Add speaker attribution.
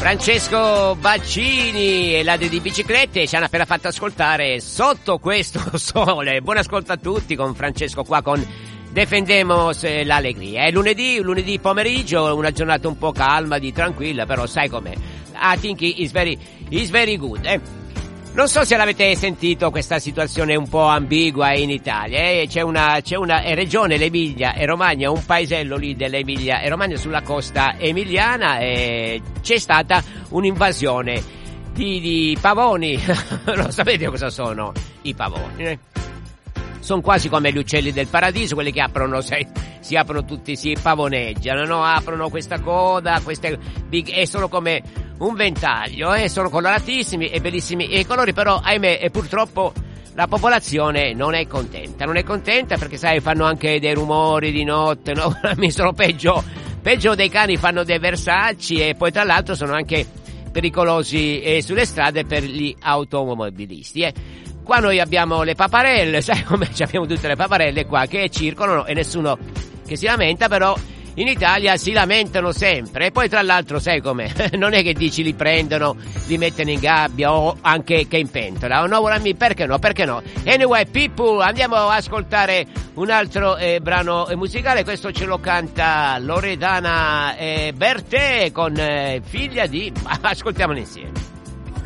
Speaker 1: Francesco Baccini e Ladri di biciclette ci hanno appena fatto ascoltare Sotto questo sole. Buon ascolto a tutti con Francesco qua con Defendemos l'allegria. È lunedì pomeriggio, una giornata un po' calma, tranquilla, però sai com'è. I think is very good. Non so se l'avete sentito questa situazione un po' ambigua in Italia. C'è una regione, l'Emilia e Romagna, un paesello lì dell'Emilia e Romagna sulla costa emiliana, e c'è stata un'invasione di pavoni. Non sapete cosa sono i pavoni? Sono quasi come gli uccelli del paradiso, quelli che aprono, si aprono tutti, si pavoneggiano, no? Aprono questa coda, e sono come un ventaglio, sono coloratissimi e bellissimi i colori, però ahimè e purtroppo la popolazione non è contenta perché sai, fanno anche dei rumori di notte, no? Mi sono peggio dei cani, fanno dei versacci, e poi tra l'altro sono anche pericolosi sulle strade per gli automobilisti. Qua noi abbiamo le paparelle, sai come abbiamo tutte le paparelle qua che circolano e nessuno che si lamenta, però in Italia si lamentano sempre. E poi tra l'altro sai com'è, non è che dici li prendono, li mettono in gabbia o anche che in pentola. No, perché no? Anyway, people, andiamo a ascoltare un altro brano musicale. Questo ce lo canta Loredana Bertè con Figlia di... Ascoltiamolo insieme.